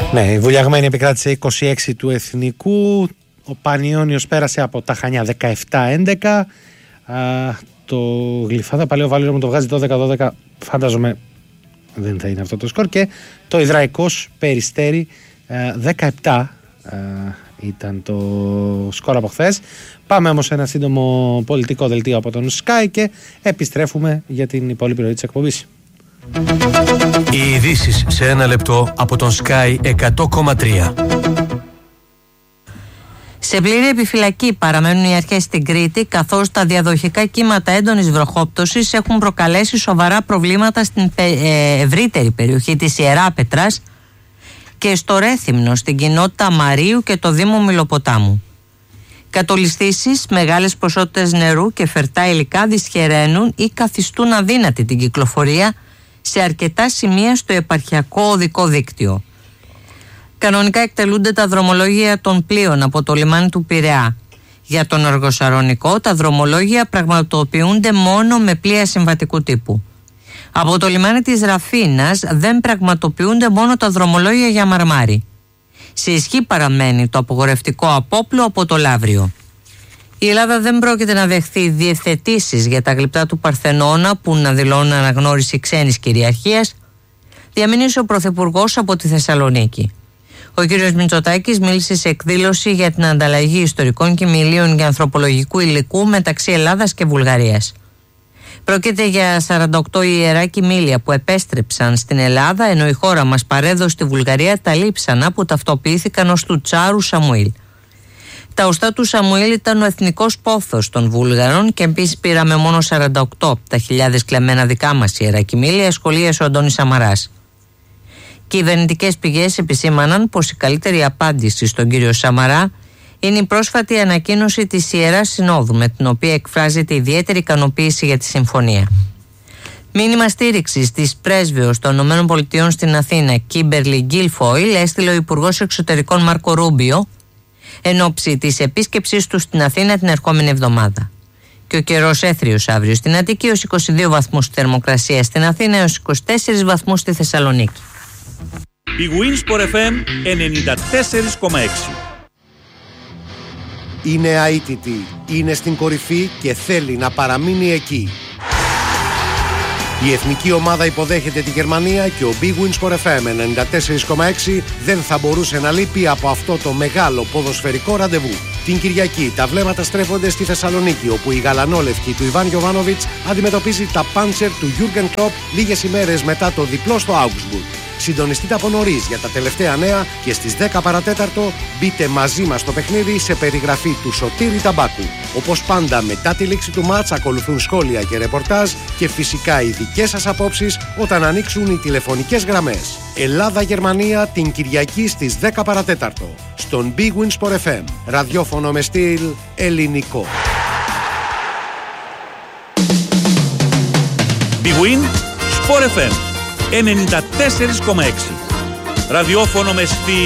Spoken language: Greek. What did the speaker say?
Ναι, η βουλιαγμένη επικράτησε 26 του Εθνικού. Ο Πανιώνιος πέρασε από τα Χανιά 17-11. Το Γλυφάδα Παλαιό Βάλιρο μου το βγάζει 12-12. Φαντάζομαι δεν θα είναι αυτό το σκορ. Και το Ιδραϊκός Περιστέρι 17 ήταν το σκορ από χθες. Πάμε όμως σε ένα σύντομο πολιτικό δελτίο από τον Sky και επιστρέφουμε για την υπόλοιπη ροή της εκπομπής. Οι ειδήσεις σε ένα λεπτό από τον Sky 100,3. Σε πλήρη επιφυλακή παραμένουν οι αρχές στην Κρήτη, καθώς τα διαδοχικά κύματα έντονης βροχόπτωσης έχουν προκαλέσει σοβαρά προβλήματα στην ευρύτερη περιοχή της Ιεράπετρας και στο Ρέθυμνο, στην κοινότητα Μαρίου και το Δήμο Μιλοποτάμου. Κατολισθήσεις, μεγάλες ποσότητες νερού και φερτά υλικά δυσχεραίνουν ή καθιστούν αδύνατη την κυκλοφορία σε αρκετά σημεία στο επαρχιακό οδικό δίκτυο. Κανονικά εκτελούνται τα δρομολόγια των πλοίων από το λιμάνι του Πειραιά. Για τον Αργοσαρονικό, τα δρομολόγια πραγματοποιούνται μόνο με πλοία συμβατικού τύπου. Από το λιμάνι της Ραφίνας δεν πραγματοποιούνται μόνο τα δρομολόγια για Μαρμάρι. Σε ισχύ παραμένει το απογορευτικό απόπλο από το Λαύριο. Η Ελλάδα δεν πρόκειται να δεχθεί διευθετήσεις για τα γλυπτά του Παρθενώνα που να δηλώνουν αναγνώριση ξένης κυριαρχίας, διαμήνυσε ο Πρωθυπουργός από τη Θεσσαλονίκη. Ο κ. Μητσοτάκης μίλησε σε εκδήλωση για την ανταλλαγή ιστορικών κειμηλίων και ανθρωπολογικού υλικού μεταξύ Ελλάδας και Βουλγαρίας. Πρόκειται για 48 ιερά κειμήλια που επέστρεψαν στην Ελλάδα, ενώ η χώρα μας παρέδωσε στη Βουλγαρία τα λείψανα που ταυτοποιήθηκαν ως του Τσάρου Σαμουήλ. Τα οστά του Σαμουήλ ήταν ο εθνικός πόθος των Βούλγαρων και επίσης πήραμε μόνο 48 από τα χιλιάδες κλεμμένα δικά μας ιερά κειμήλια, σχολίασε ο Αντώνης Σαμαράς. Κυβερνητικές πηγές επισήμαναν πως η καλύτερη απάντηση στον κύριο Σαμαρά είναι η πρόσφατη ανακοίνωση της Ιεράς Συνόδου, με την οποία εκφράζεται ιδιαίτερη ικανοποίηση για τη συμφωνία. Μήνυμα στήριξης της πρέσβεως των ΗΠΑ στην Αθήνα, Κίμπερλι Γκίλφοιλ, έστειλε ο Υπουργός Εξωτερικών Μάρκο Ρούμπιο εν ώψη της επίσκεψής του στην Αθήνα την ερχόμενη εβδομάδα. Και ο καιρός έθριος αύριο στην Αττική έως 22 βαθμούς θερμοκρασία στην Αθήνα έως 24 βαθμούς στη Θεσσαλονίκη. Η Winsport FM 94,6. Είναι αίτητη, είναι στην κορυφή και θέλει να παραμείνει εκεί. Η εθνική ομάδα υποδέχεται τη Γερμανία και ο Big Winsport FM 94,6 δεν θα μπορούσε να λείπει από αυτό το μεγάλο ποδοσφαιρικό ραντεβού. Την Κυριακή τα βλέμματα στρέφονται στη Θεσσαλονίκη, όπου η γαλανόλευκη του Ιβάν Γιοβάνοβιτς αντιμετωπίζει τα Πάντσερ του Γιούργεν Κλοπ λίγες ημέρες μετά το διπλό στο Augsburg. Συντονιστείτε από νωρίς για τα τελευταία νέα και στις 10 παρατέταρτο μπείτε μαζί μας στο παιχνίδι σε περιγραφή του Σωτήρη Ταμπάκου. Όπως πάντα, μετά τη λήξη του μάτς ακολουθούν σχόλια και ρεπορτάζ και φυσικά οι δικές σας απόψεις όταν ανοίξουν οι τηλεφωνικές γραμμές. Ελλάδα-Γερμανία την Κυριακή στις 10 παρατέταρτο στον Big Winsport FM, ραδιόφωνο με στυλ ελληνικό. Big Win Sport FM 94,6. Ραδιόφωνο με στυλ